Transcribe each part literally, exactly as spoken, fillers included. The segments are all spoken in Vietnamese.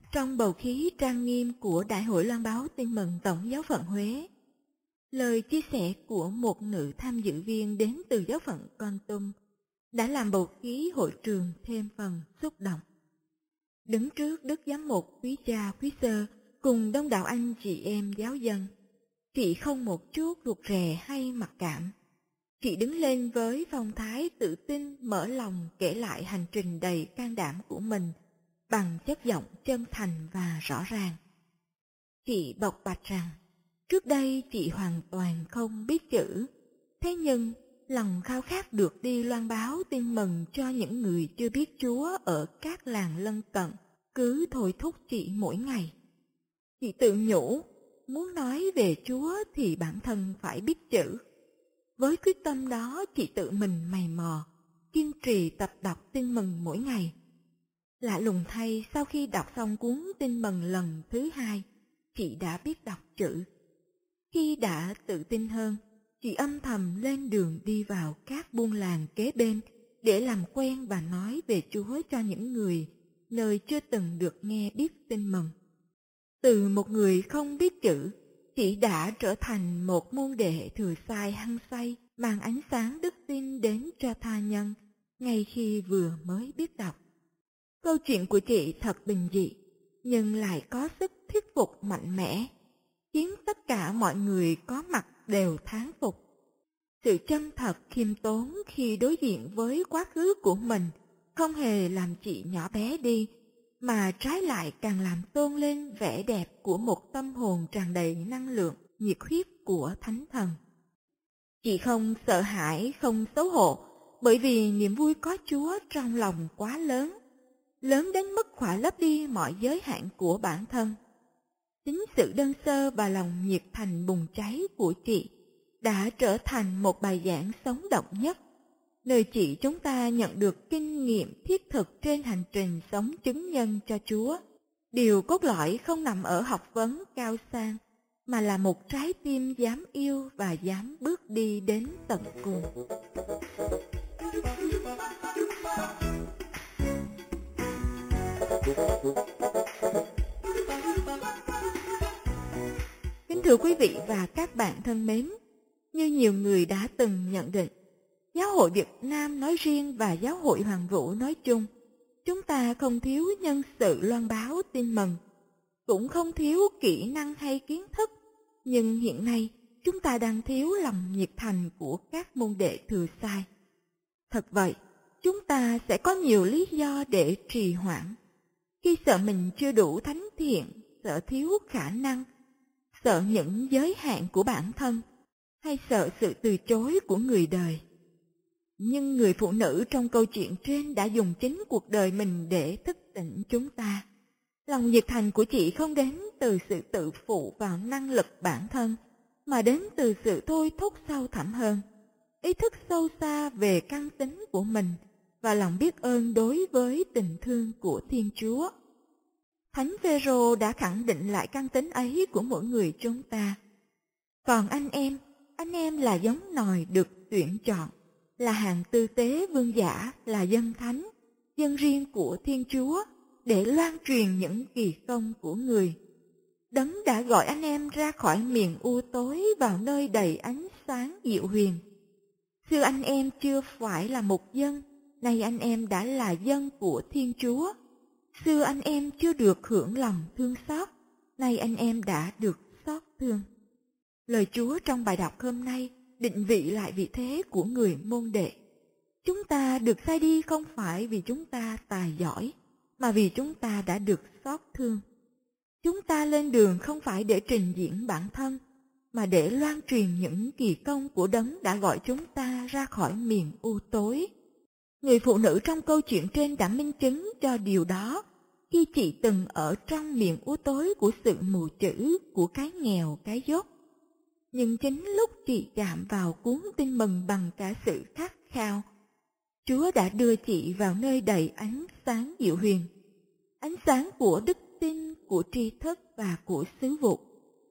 Trong bầu khí trang nghiêm của Đại hội loan báo tin mừng Tổng giáo phận Huế, lời chia sẻ của một nữ tham dự viên đến từ giáo phận Kon Tum đã làm bầu khí hội trường thêm phần xúc động. Đứng trước Đức Giám mục quý cha quý sơ cùng đông đảo anh chị em giáo dân, chị không một chút rụt rè hay mặc cảm. Chị đứng lên với phong thái tự tin, mở lòng kể lại hành trình đầy can đảm của mình bằng chất giọng chân thành và rõ ràng. Chị bộc bạch rằng, trước đây chị hoàn toàn không biết chữ, thế nhưng lòng khao khát được đi loan báo tin mừng cho những người chưa biết Chúa ở các làng lân cận cứ thôi thúc chị mỗi ngày. Chị tự nhủ, muốn nói về Chúa thì bản thân phải biết chữ. Với quyết tâm đó, chị tự mình mày mò, kiên trì tập đọc tin mừng mỗi ngày. Lạ lùng thay, sau khi đọc xong cuốn tin mừng lần thứ hai, chị đã biết đọc chữ. Khi đã tự tin hơn, chị âm thầm lên đường đi vào các buôn làng kế bên để làm quen và nói về Chúa cho những người nơi chưa từng được nghe biết tin mừng. Từ một người không biết chữ, chị đã trở thành một môn đệ thừa sai hăng say, mang ánh sáng đức tin đến cho tha nhân ngay khi vừa mới biết đọc. Câu chuyện của chị thật bình dị, nhưng lại có sức thuyết phục mạnh mẽ, khiến tất cả mọi người có mặt đều thán phục. Sự chân thật khiêm tốn khi đối diện với quá khứ của mình không hề làm chị nhỏ bé đi, mà trái lại càng làm tôn lên vẻ đẹp của một tâm hồn tràn đầy năng lượng, nhiệt huyết của Thánh Thần. Chị không sợ hãi, không xấu hổ, bởi vì niềm vui có Chúa trong lòng quá lớn, lớn đến mức khỏa lấp đi mọi giới hạn của bản thân. Chính sự đơn sơ và lòng nhiệt thành bùng cháy của chị đã trở thành một bài giảng sống động nhất, nơi chị chúng ta nhận được kinh nghiệm thiết thực trên hành trình sống chứng nhân cho Chúa. Điều cốt lõi không nằm ở học vấn cao sang, mà là một trái tim dám yêu và dám bước đi đến tận cùng. Kính thưa quý vị và các bạn thân mến, như nhiều người đã từng nhận định, Giáo hội Việt Nam nói riêng và Giáo hội Hoàng Vũ nói chung, chúng ta không thiếu nhân sự loan báo tin mừng, cũng không thiếu kỹ năng hay kiến thức, nhưng hiện nay chúng ta đang thiếu lòng nhiệt thành của các môn đệ thừa sai. Thật vậy, chúng ta sẽ có nhiều lý do để trì hoãn, khi sợ mình chưa đủ thánh thiện, sợ thiếu khả năng, sợ những giới hạn của bản thân, hay sợ sự từ chối của người đời. Nhưng người phụ nữ trong câu chuyện trên đã dùng chính cuộc đời mình để thức tỉnh chúng ta. Lòng nhiệt thành của chị không đến từ sự tự phụ vào năng lực bản thân, mà đến từ sự thôi thúc sâu thẳm hơn, ý thức sâu xa về căn tính của mình và lòng biết ơn đối với tình thương của Thiên Chúa. Thánh Phêrô đã khẳng định lại căn tính ấy của mỗi người chúng ta. Còn anh em, anh em là giống nòi được tuyển chọn, là hàng tư tế vương giả, là dân thánh, dân riêng của Thiên Chúa, để loan truyền những kỳ công của người. Đấng đã gọi anh em ra khỏi miền u tối vào nơi đầy ánh sáng diệu huyền. Xưa anh em chưa phải là mục dân, nay anh em đã là dân của Thiên Chúa. Xưa anh em chưa được hưởng lòng thương xót, nay anh em đã được xót thương. Lời Chúa trong bài đọc hôm nay định vị lại vị thế của người môn đệ. Chúng ta được sai đi không phải vì chúng ta tài giỏi, mà vì chúng ta đã được xót thương. Chúng ta lên đường không phải để trình diễn bản thân, mà để loan truyền những kỳ công của Đấng đã gọi chúng ta ra khỏi miền u tối. Người phụ nữ trong câu chuyện trên đã minh chứng cho điều đó, khi chị từng ở trong miền u tối của sự mù chữ, của cái nghèo, cái dốt. Nhưng chính lúc chị chạm vào cuốn tin mừng bằng cả sự khát khao, Chúa đã đưa chị vào nơi đầy ánh sáng diệu huyền, ánh sáng của đức tin, của tri thức và của sứ vụ.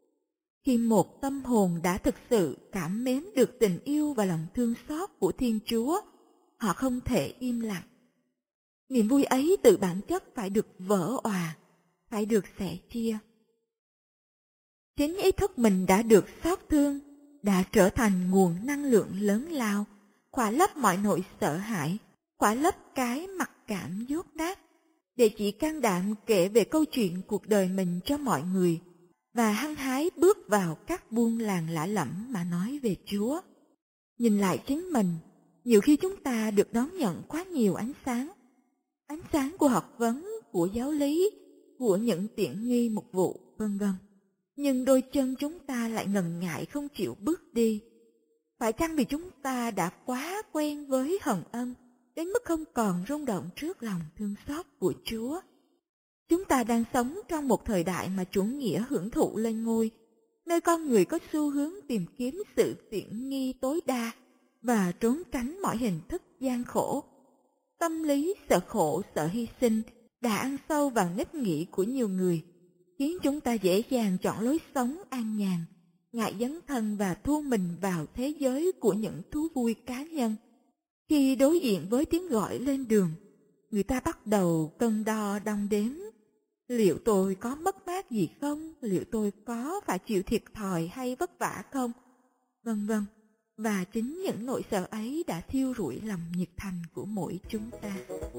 Khi một tâm hồn đã thực sự cảm mến được tình yêu và lòng thương xót của Thiên Chúa, họ không thể im lặng. Niềm vui ấy từ bản chất phải được vỡ òa, phải được sẻ chia. Chính ý thức mình đã được xót thương, đã trở thành nguồn năng lượng lớn lao, khỏa lấp mọi nỗi sợ hãi, khỏa lấp cái mặc cảm dốt nát, để chỉ can đảm kể về câu chuyện cuộc đời mình cho mọi người, và hăng hái bước vào các buôn làng lạ lẫm mà nói về Chúa. Nhìn lại chính mình, nhiều khi chúng ta được đón nhận quá nhiều ánh sáng. Ánh sáng của học vấn, của giáo lý, của những tiện nghi mục vụ, vân vân. Nhưng đôi chân chúng ta lại ngần ngại không chịu bước đi. Phải chăng vì chúng ta đã quá quen với hồng ân, đến mức không còn rung động trước lòng thương xót của Chúa? Chúng ta đang sống trong một thời đại mà chủ nghĩa hưởng thụ lên ngôi, nơi con người có xu hướng tìm kiếm sự tiện nghi tối đa và trốn tránh mọi hình thức gian khổ. Tâm lý sợ khổ, sợ hy sinh đã ăn sâu vào nếp nghĩ của nhiều người, khiến chúng ta dễ dàng chọn lối sống an nhàn, ngại dấn thân và thu mình vào thế giới của những thú vui cá nhân. Khi đối diện với tiếng gọi lên đường, người ta bắt đầu cân đo đong đếm. Liệu tôi có mất mát gì không? Liệu tôi có phải chịu thiệt thòi hay vất vả không? Vân vân. Và chính những nỗi sợ ấy đã thiêu rụi lòng nhiệt thành của mỗi chúng ta.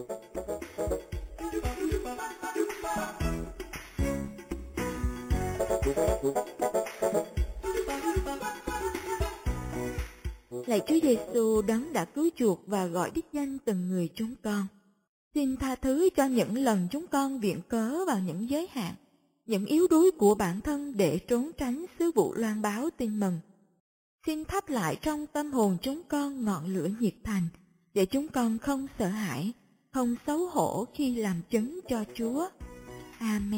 Lạy Chúa Giêsu, đấng đã cứu chuộc và gọi đích danh từng người chúng con. Xin tha thứ cho những lần chúng con viện cớ vào những giới hạn, những yếu đuối của bản thân để trốn tránh sứ vụ loan báo tin mừng. Xin thắp lại trong tâm hồn chúng con ngọn lửa nhiệt thành, để chúng con không sợ hãi, không xấu hổ khi làm chứng cho Chúa. Amen.